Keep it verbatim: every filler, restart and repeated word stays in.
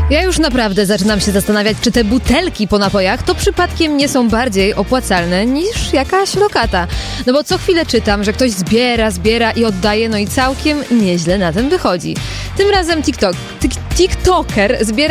Ja już naprawdę zaczynam się zastanawiać, czy te butelki po napojach to przypadkiem nie są bardziej opłacalne niż jakaś lokata. No bo co chwilę czytam, że ktoś zbiera, zbiera i oddaje, no i całkiem nieźle na tym wychodzi. Tym razem TikTok, tik, TikToker zbiera